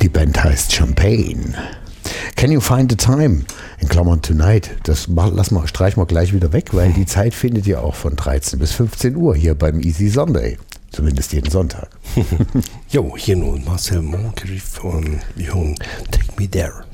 Die Band heißt Champagne. Can you find the time? In Klammern tonight. Das streichen wir gleich wieder weg, weil die Zeit findet ihr auch von 13 bis 15 Uhr hier beim Easy Sunday. Zumindest jeden Sonntag. Jo, hier nun Marcel Moncrief von Take Me There.